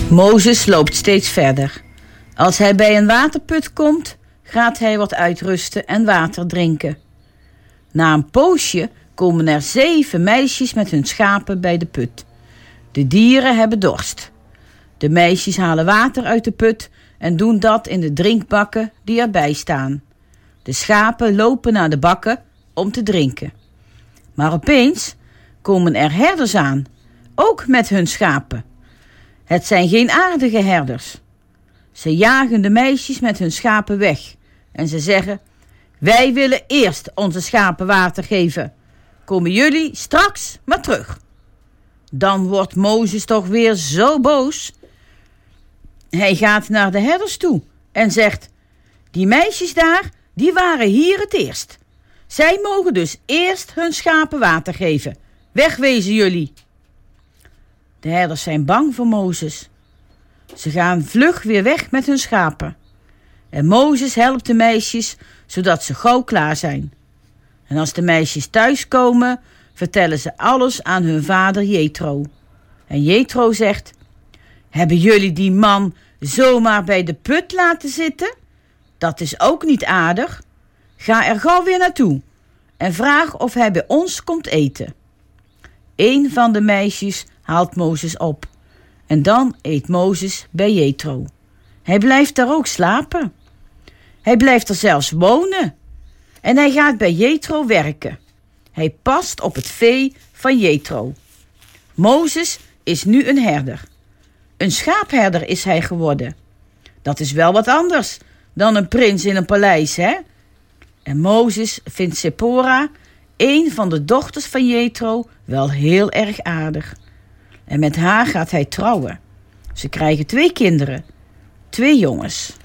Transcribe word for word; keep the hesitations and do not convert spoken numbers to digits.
Mozes loopt steeds verder. Als hij bij een waterput komt, gaat hij wat uitrusten en water drinken. Na een poosje komen er zeven meisjes met hun schapen bij de put. De dieren hebben dorst. De meisjes halen water uit de put en doen dat in de drinkbakken die erbij staan. De schapen lopen naar de bakken om te drinken. Maar opeens komen er herders aan, ook met hun schapen. Het zijn geen aardige herders. Ze jagen de meisjes met hun schapen weg en ze zeggen: wij willen eerst onze schapen water geven. Komen jullie straks maar terug. Dan wordt Mozes toch weer zo boos. Hij gaat naar de herders toe en zegt: die meisjes daar, die waren hier het eerst. Zij mogen dus eerst hun schapen water geven. Wegwezen jullie. De herders zijn bang voor Mozes. Ze gaan vlug weer weg met hun schapen. En Mozes helpt de meisjes zodat ze gauw klaar zijn. En als de meisjes thuiskomen, vertellen ze alles aan hun vader Jethro. En Jethro zegt: hebben jullie die man zomaar bij de put laten zitten? Dat is ook niet aardig. Ga er gauw weer naartoe en vraag of hij bij ons komt eten. Een van de meisjes haalt Mozes op. En dan eet Mozes bij Jethro. Hij blijft daar ook slapen. Hij blijft er zelfs wonen. En hij gaat bij Jethro werken. Hij past op het vee van Jethro. Mozes is nu een herder. Een schaapherder is hij geworden. Dat is wel wat anders dan een prins in een paleis, hè? En Mozes vindt Sephora, een van de dochters van Jethro, wel heel erg aardig. En met haar gaat hij trouwen. Ze krijgen twee kinderen, twee jongens.